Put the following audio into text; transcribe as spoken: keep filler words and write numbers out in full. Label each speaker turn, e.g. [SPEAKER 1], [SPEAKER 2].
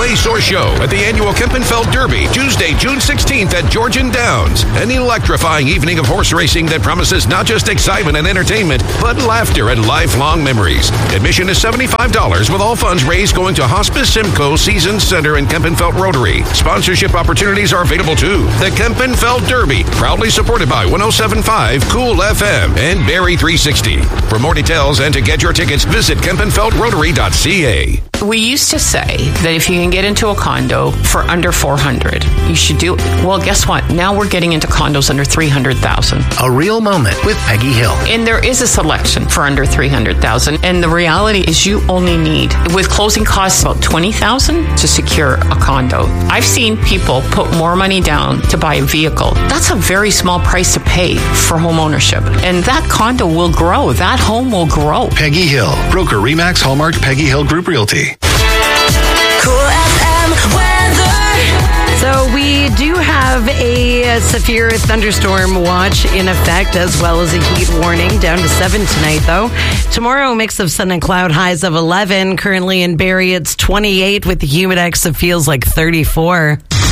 [SPEAKER 1] race or show at the annual Kempenfeld Derby, Tuesday, June sixteenth at Georgian Downs. An electrifying evening of horse racing that promises not just excitement and entertainment, but laughter and lifelong memories. Admission is seventy-five dollars, with all funds raised going to Hospice Simcoe Season Center and Kempenfeld Rotary. Sponsorship opportunities are available too. The Kempenfeld Derby, proudly supported by one oh seven point five Cool F M and Barry three sixty. For more details and to get your tickets, visit kempenfeld rotary dot c a.
[SPEAKER 2] We used to say that if you can get into a condo for under four hundred, you should do it. Well, guess what? Now we're getting into condos under three hundred thousand.
[SPEAKER 3] A real moment with Peggy Hill.
[SPEAKER 2] And there is a selection for under three hundred thousand. And the reality is you only need, with closing costs about twenty thousand to secure a condo. I've seen people put more money down to buy a vehicle. That's a very small price to pay for home ownership. And that condo will grow. That home will grow.
[SPEAKER 3] Peggy Hill, broker Remax Hallmark Peggy Hill Group Realty.
[SPEAKER 4] Cool F M weather.
[SPEAKER 5] So we do have a severe thunderstorm watch in effect, as well as a heat warning. Down to seven tonight, though. Tomorrow, a mix of sun and cloud, highs of eleven. Currently in Barrie, it's twenty-eight with the humidex that feels like thirty-four.